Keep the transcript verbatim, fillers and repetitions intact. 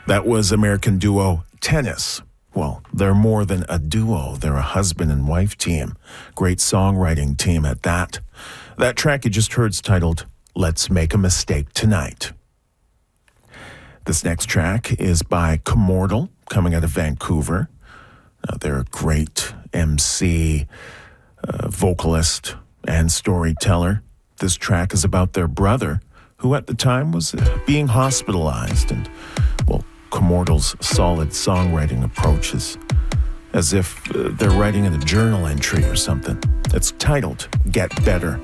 That was American duo Tennis. Well, they're more than a duo. They're a husband and wife team. Great songwriting team at that. That track you just heard is titled Let's Make a Mistake Tonight. This next track is by Commortal, coming out of Vancouver. Uh, they're a great M C, uh, vocalist, and storyteller. This track is about their brother, who at the time was uh, being hospitalized. And, well, Commortal's solid songwriting approach is as if uh, they're writing in a journal entry or something. It's titled Get Better.